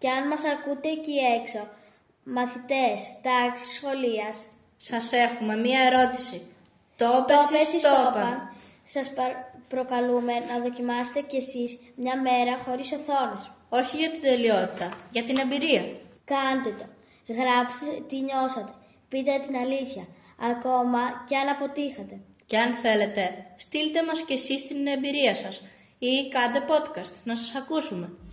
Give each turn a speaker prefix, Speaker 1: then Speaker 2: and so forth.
Speaker 1: Και αν μας ακούτε εκεί έξω, μαθητές, τάξης, σχολείας,
Speaker 2: σας έχουμε μία ερώτηση. Το πες ή στόπαν.
Speaker 1: Σας προκαλούμε να δοκιμάσετε κι εσείς μια μέρα χωρίς οθόνες.
Speaker 2: Όχι για την τελειότητα, για την εμπειρία.
Speaker 1: Κάντε το. Γράψτε τι νιώσατε. Πείτε την αλήθεια. Ακόμα κι αν αποτύχατε.
Speaker 2: Και αν θέλετε, στείλτε μας κι εσείς την εμπειρία σας ή κάντε podcast να σας ακούσουμε.